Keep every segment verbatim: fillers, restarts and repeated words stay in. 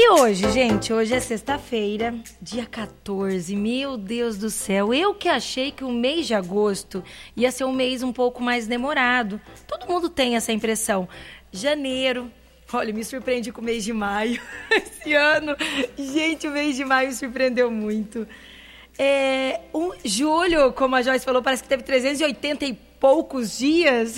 E hoje, gente, hoje é sexta-feira, dia quatorze, meu Deus do céu, eu que achei que o mês de agosto ia ser um mês um pouco mais demorado. Todo mundo tem essa impressão. Janeiro, olha, me surpreendi com o mês de maio esse ano. Gente, o mês de maio me surpreendeu muito. É, um, julho, como a Joyce falou, parece que teve trezentos e oitenta e poucos dias.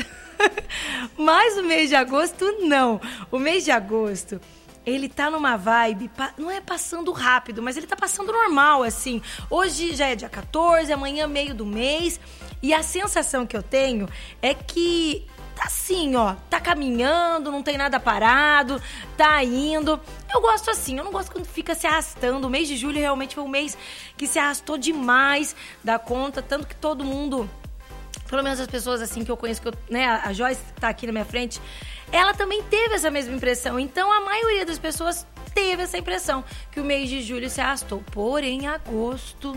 Mas o mês de agosto, não. O mês de agosto, ele tá numa vibe, não é passando rápido, mas ele tá passando normal, assim. Hoje já é dia quatorze, amanhã meio do mês. E a sensação que eu tenho é que tá assim, ó, tá caminhando, não tem nada parado, tá indo. Eu gosto assim, eu não gosto quando fica se arrastando. O mês de julho realmente foi um mês que se arrastou demais da conta, tanto que todo mundo, pelo menos as pessoas assim que eu conheço, que eu, né, a Joyce tá aqui na minha frente, ela também teve essa mesma impressão. Então a maioria das pessoas teve essa impressão, que o mês de julho se arrastou. Porém, agosto,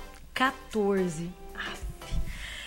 quatorze. Aff.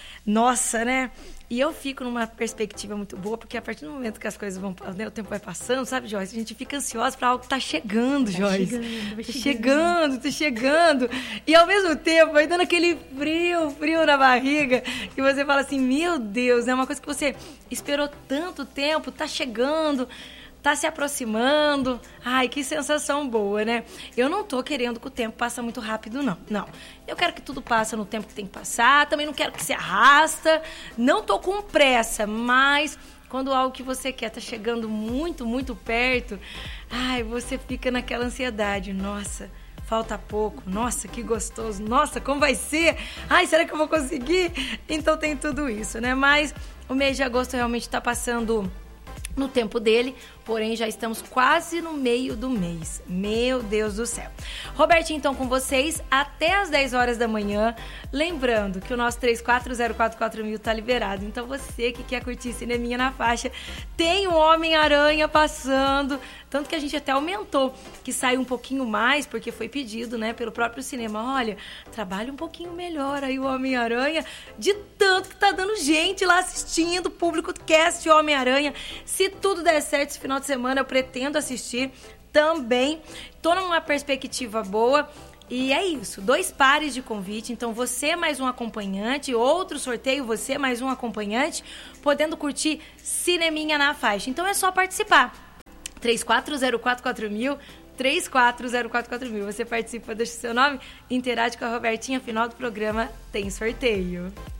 Nossa, né? E eu fico numa perspectiva muito boa, porque a partir do momento que as coisas vão, né, o tempo vai passando, sabe, Joyce? A gente fica ansiosa para algo que tá chegando, tá Joyce. Chegando, tá chegando, tá chegando. E ao mesmo tempo, vai dando aquele frio, frio na barriga, que você fala assim, meu Deus, é uma coisa que você esperou tanto tempo, tá chegando, tá se aproximando. Ai, que sensação boa, né? Eu não tô querendo que o tempo passe muito rápido, não. Não. Eu quero que tudo passe no tempo que tem que passar. Também não quero que se arrasta. Não tô com pressa, mas quando algo que você quer tá chegando muito, muito perto, ai, você fica naquela ansiedade. Nossa, falta pouco. Nossa, que gostoso. Nossa, como vai ser? Ai, será que eu vou conseguir? Então tem tudo isso, né? Mas o mês de agosto realmente tá passando no tempo dele, porém já estamos quase no meio do mês. Meu Deus do céu. Robertinho, então, com vocês até as dez horas da manhã. Lembrando que o nosso três quatro zero quatro quatro mil tá liberado. Então você que quer curtir cineminha na faixa, tem o Homem-Aranha passando. Tanto que a gente até aumentou, que saiu um pouquinho mais, porque foi pedido, né, pelo próprio cinema. Olha, trabalha um pouquinho melhor aí o Homem-Aranha, de tanto que tá dando gente lá assistindo, público quer assistir o Homem-Aranha. Se tudo der certo esse final de semana, eu pretendo assistir também. Tô numa perspectiva boa. E é isso, dois pares de convite, então você mais um acompanhante, outro sorteio, você mais um acompanhante, podendo curtir cineminha na faixa. Então é só participar. três quatro zero quatro quatro mil, três quatro zero quatro quatro mil. Você participa, deixa o seu nome, interage com a Robertinha, final do programa tem sorteio.